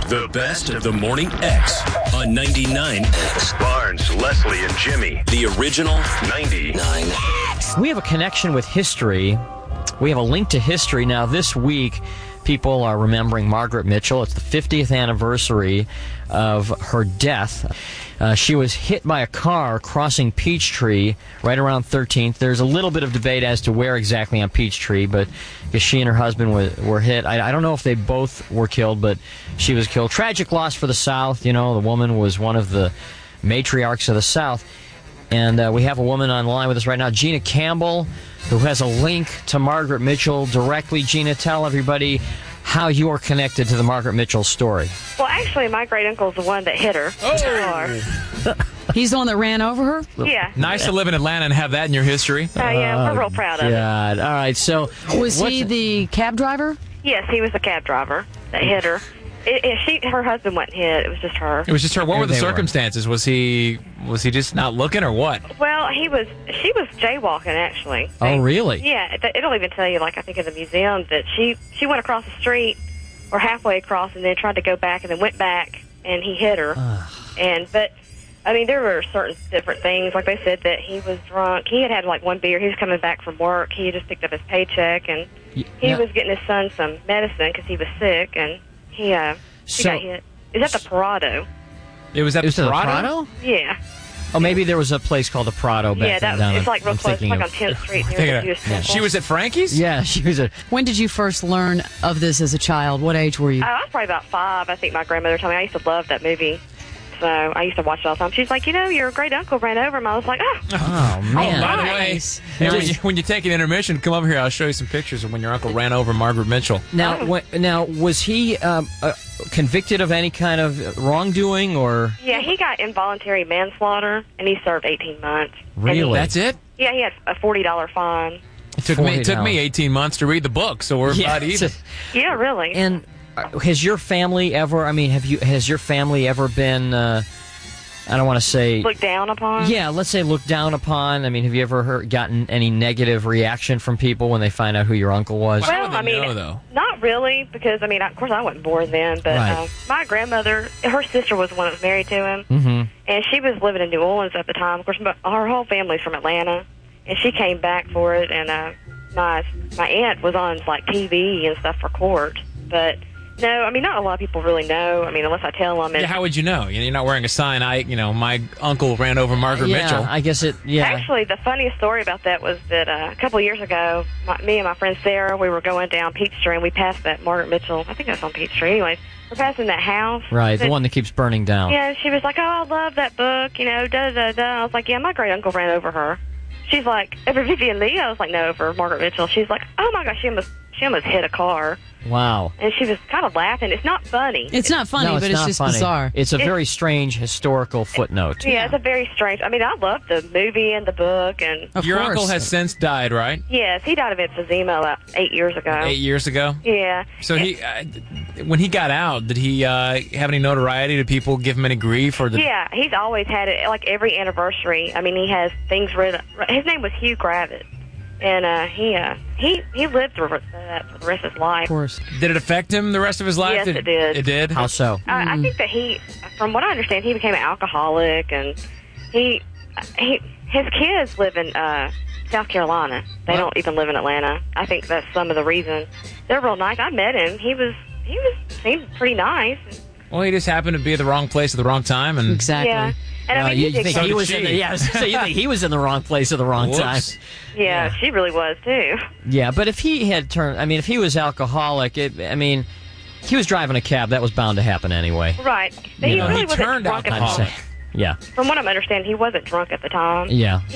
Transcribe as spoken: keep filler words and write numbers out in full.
The best of the Morning X on ninety-nine X. Barnes, Leslie, and Jimmy. The original ninety-nine X. We have a connection with history. We have a link to history. Now, this week, people are remembering Margaret Mitchell. It's the fiftieth anniversary of her death. Uh, she was hit by a car crossing Peachtree right around thirteenth. There's a little bit of debate as to where exactly on Peachtree, but because she and her husband were, were hit. I, I don't know if they both were killed, but she was killed. Tragic loss for the South. You know, the woman was one of the matriarchs of the South. And uh, we have a woman on the line with us right now, Gina Campbell, who has a link to Margaret Mitchell directly. Gina, tell everybody how you are connected to the Margaret Mitchell story. Well, actually, my great-uncle's the one that hit her. Oh. He's the one that ran over her? Yeah. Nice to live in Atlanta and have that in your history. Oh, uh, yeah, we're real proud of God. it. All right, so... Was he the cab driver? Yes, he was the cab driver that hit her. It, it, she, her husband wasn't hit. It was just her. It was just her. What were the They were. circumstances? Was he was he just not looking or what? Well, he was. She was jaywalking, actually. Oh, really? Yeah, it, it'll even tell you, like I think in the museum, that she she went across the street or halfway across, and then tried to go back, and then went back, and he hit her. and but I mean, there were certain different things. Like they said that he was drunk. He had had like one beer. He was coming back from work. He had just picked up his paycheck, and he Yeah. was getting his son some medicine because he was sick, and he uh she So- got hit. Is that the Parado? It was at Is it the the Prado? Prado? Yeah. Oh, maybe there was a place called the Prado back Yeah, that, down. it's I'm- like real I'm close. It's thinking like of- on tenth Street near Thinking the of- Jewish temple. She was at Frankie's? Yeah, she was a... When did you first learn of this as a child? What age were you? Oh, I was probably about five. I think my grandmother told me. I used to love that movie. So I used to watch it all the time. She's like, you know, your great uncle ran over him. I was like, oh. Oh, man. By the way, Nice. hey, when, you, when you take an intermission, come over here. I'll show you some pictures of when your uncle ran over Margaret Mitchell. Now, when, now was he um, uh, convicted of any kind of wrongdoing, or... Yeah, he got involuntary manslaughter, and he served eighteen months. And Really? he- That's it? yeah, he had a forty dollar fine. It took me it took forty me dollars. eighteen months to read the book, so we're Yeah, about even. it's Yeah, really. And uh, has your family ever? I mean, have you? Has your family ever been? Uh, I don't want to say. Looked down upon. Yeah, let's say looked down upon. I mean, have you ever heard, gotten any negative reaction from people when they find out who your uncle was? How would Well, they I mean, know, though? not really, because I mean, of course, I wasn't born then. But Right. uh, my grandmother, her sister was the one that was married to him, Mm-hmm. and she was living in New Orleans at the time. Of course, but her whole family's from Atlanta, and she came back for it. And uh, my my aunt was on like T V and stuff for court, but. No, I mean, not a lot of people really know. I mean, unless I tell them. And Yeah, how would you know? You're not wearing a sign. I, you know, my uncle ran over Margaret yeah, Mitchell. I guess it. Yeah. Actually, the funniest story about that was that uh, a couple of years ago, my, me and my friend Sarah, we were going down Peachtree, and we passed that Margaret Mitchell. I think that's on Peachtree. Anyways, we're passing that house. Right, the that- one that keeps burning down. Yeah, and she was like, "Oh, I love that book," you know, da da da. I was like, "Yeah, my great uncle ran over her." She's like, "Over Vivian Lee?" I was like, "No, for Margaret Mitchell." She's like, "Oh my gosh, she almost she almost hit a car," Wow. and she was kind of laughing. It's not funny. It's not funny, no, it's but it's not just funny. bizarre. It's a It- very strange historical footnote. Yeah, it's a very strange. I mean, I love the movie and the book, and Of Your course. uncle has since died, right? yes, he died of emphysema about eight years ago. Eight years ago. Yeah. So he, uh, when he got out, did he uh, have any notoriety? Did people give him any grief? Or did, Yeah, he's always had it, like every anniversary. I mean, he has things written. His name was Hugh Gravett, and uh, he uh, he he lived through that for the rest of his life. Of course. did it affect him the rest of his life? Yes, it did. It did. How so? I, I think that he, from what I understand, he became an alcoholic, and he he his kids live in uh, South Carolina. They What? don't even live in Atlanta. I think that's some of the reason. They're real nice. I met him. He was he was seemed pretty nice. Well, he just happened to be at the wrong place at the wrong time, and Exactly. Yeah. And Uh, I mean, you, he you did think So he did was in the, she. yeah, so you think he was in the wrong place at the wrong time? Whoops. yeah, she really was too. Yeah, but if he had turned, I mean, if he was alcoholic, it, I mean, he was driving a cab. That was bound to happen anyway. Right. But he know, really he wasn't turned drunk at the I'm alcoholic. time. saying, yeah, From what I'm understanding, he wasn't drunk at the time. yeah.